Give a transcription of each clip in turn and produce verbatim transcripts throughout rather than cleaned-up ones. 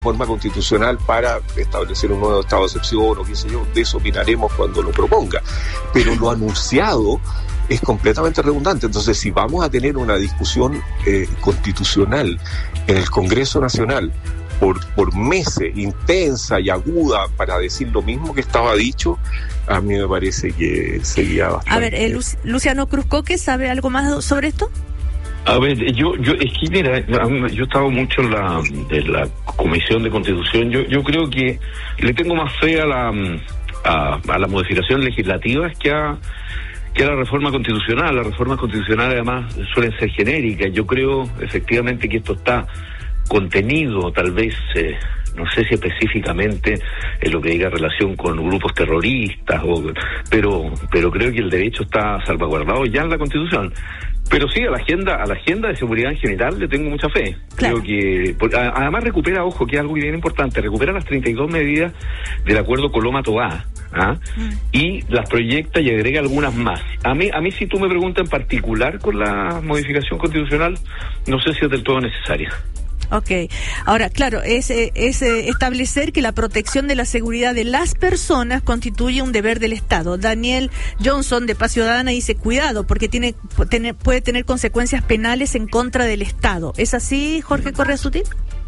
reforma constitucional para establecer un nuevo estado de excepción o qué sé yo, de eso miraremos cuando lo proponga. Pero lo anunciado es completamente redundante. Entonces, si vamos a tener una discusión eh, constitucional en el Congreso Nacional por, por meses, intensa y aguda, para decir lo mismo que estaba dicho, a mí me parece que sería bastante... A ver, eh, Lu- Luciano Cruzcoque, ¿sabe algo más sobre esto? A ver, yo, yo, es que mira, yo he estado mucho en la, en la Comisión de Constitución. Yo, yo creo que le tengo más fe a la, a, a la modificación legislativa que a, que a la reforma constitucional. Las reformas constitucionales además suelen ser genéricas. Yo creo efectivamente que esto está contenido, tal vez, eh, no sé si específicamente en lo que diga relación con grupos terroristas, o, pero, pero creo que el derecho está salvaguardado ya en la Constitución. Pero sí, a la agenda a la agenda de seguridad en general le tengo mucha fe. Claro. Creo que porque, a, además recupera, ojo, que es algo bien importante, recupera las treinta y dos medidas del acuerdo Coloma-Toá, ¿ah? mm. y las proyecta y agrega algunas más. A mí, a mí si tú me preguntas en particular con la modificación constitucional, no sé si es del todo necesaria. Ok, ahora, claro, es, es establecer que la protección de la seguridad de las personas constituye un deber del Estado. Daniel Johnson, de Paz Ciudadana, dice, cuidado, porque tiene, tiene puede tener consecuencias penales en contra del Estado. ¿Es así, Jorge Correa Sutil?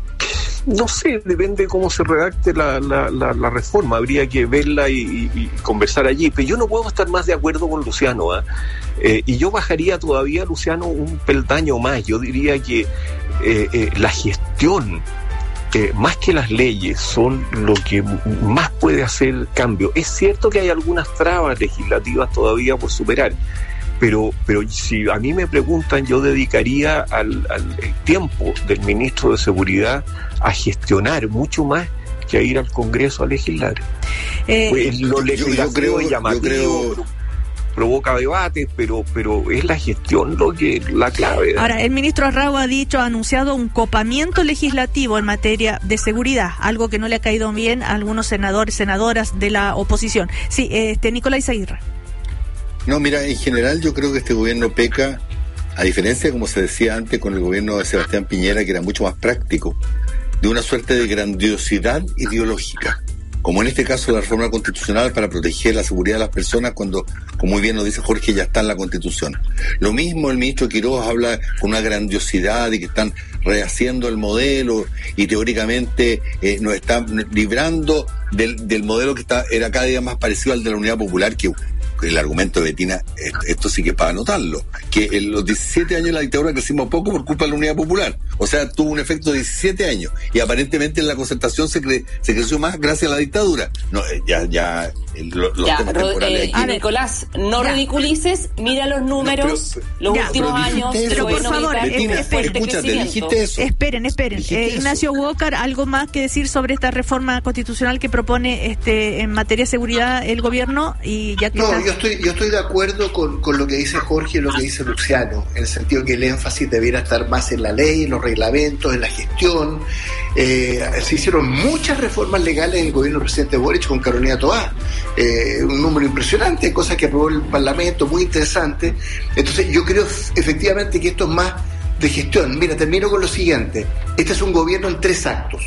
No sé, depende de cómo se redacte la, la, la, la reforma, habría que verla y, y, y conversar allí, pero yo no puedo estar más de acuerdo con Luciano, ¿eh? Eh, y yo bajaría todavía, Luciano, un peldaño más. Yo diría que eh, eh, la gestión, eh, más que las leyes, son lo que más puede hacer cambio. Es cierto que hay algunas trabas legislativas todavía por superar, Pero, pero si a mí me preguntan, yo dedicaría al, al el tiempo del ministro de Seguridad a gestionar mucho más que a ir al Congreso a legislar. Eh, pues lo legislativo yo, yo creo, es llamativo, yo creo... provoca debates, pero, pero es la gestión lo que la clave. Ahora, el ministro Arrau ha dicho, ha anunciado un copamiento legislativo en materia de seguridad, algo que no le ha caído bien a algunos senadores, senadoras de la oposición. Sí, este Nicolás Aguirre. No, mira, en general yo creo que este gobierno peca, a diferencia, como se decía antes, con el gobierno de Sebastián Piñera, que era mucho más práctico, de una suerte de grandiosidad ideológica, como en este caso la reforma constitucional para proteger la seguridad de las personas cuando, como muy bien nos dice Jorge, ya está en la Constitución. Lo mismo el ministro Quiroz habla con una grandiosidad de que están rehaciendo el modelo y teóricamente eh, nos están librando del, del modelo que está era cada día más parecido al de la Unidad Popular, que el argumento de Betina, esto sí que es para anotarlo, que en los diecisiete años de la dictadura crecimos poco por culpa de la Unidad Popular, o sea, tuvo un efecto de diecisiete años, y aparentemente en la concertación se, cre- se creció más gracias a la dictadura. No, ya, ya, los ya, temas temporales eh, aquí. Nicolás, no ya. ridiculices, mira los números, No, pero, los ya, últimos pero años, dijiste pero eso, por favor, Betina, esperen, escúchate, dijiste eso. Esperen, esperen. Eh, Ignacio Walker, ¿algo más que decir sobre esta reforma constitucional que propone este en materia de seguridad el gobierno? Y ya que No, está... yo estoy yo estoy de acuerdo con, con lo que dice Jorge y lo que dice Luciano, en el sentido que el énfasis debiera estar más en la ley, en los reglamentos, en la gestión. Eh, se hicieron muchas reformas legales en el gobierno del presidente Boric con Carolina Toá, eh, un número impresionante, cosas que aprobó el Parlamento, muy interesante. Entonces yo creo efectivamente que esto es más de gestión. Mira, termino con lo siguiente. Este es un gobierno en tres actos.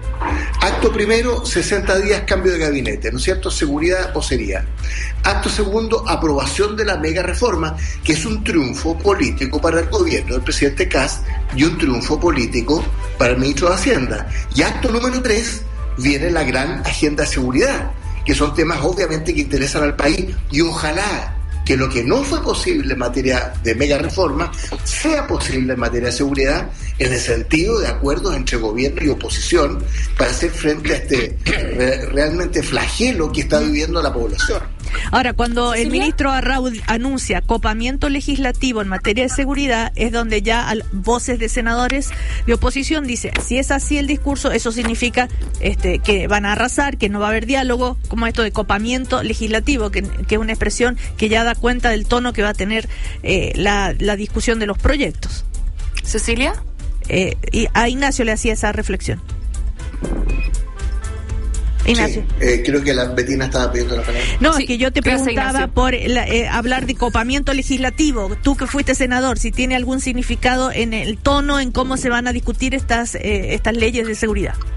Acto primero, sesenta días cambio de gabinete, ¿no es cierto? Seguridad, vocería. Acto segundo, aprobación de la mega reforma, que es un triunfo político para el gobierno del presidente Kast y un triunfo político para el ministro de Hacienda. Y acto número tres, viene la gran agenda de seguridad, que son temas obviamente que interesan al país, y ojalá que lo que no fue posible en materia de mega reforma sea posible en materia de seguridad, en el sentido de acuerdos entre gobierno y oposición para hacer frente a este re- realmente flagelo que está viviendo la población. Ahora, cuando el ¿Silvia? ministro Arrau anuncia copamiento legislativo en materia de seguridad, es donde ya al, voces de senadores de oposición dice, si es así el discurso, eso significa este, que van a arrasar, que no va a haber diálogo, como esto de copamiento legislativo, que, que es una expresión que ya da cuenta del tono que va a tener eh, la, la discusión de los proyectos. Cecilia. Eh, y a Ignacio le hacía esa reflexión. Ignacio. Sí, eh, creo que la Betina estaba pidiendo la palabra. No, Sí, es que yo te gracias, preguntaba Ignacio. por la, eh, hablar de copamiento legislativo. Tú que fuiste senador, si tiene algún significado en el tono, en cómo se van a discutir estas eh, estas leyes de seguridad.